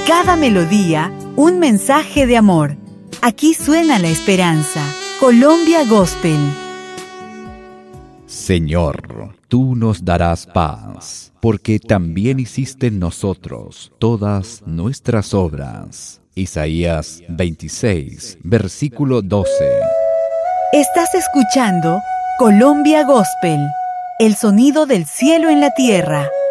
cada melodía, un mensaje de amor. Aquí suena la esperanza. Colombia Gospel. Señor, tú nos darás paz, porque también hiciste en nosotros todas nuestras obras. Isaías 26, versículo 12. Estás escuchando Colombia Gospel, el sonido del cielo en la tierra.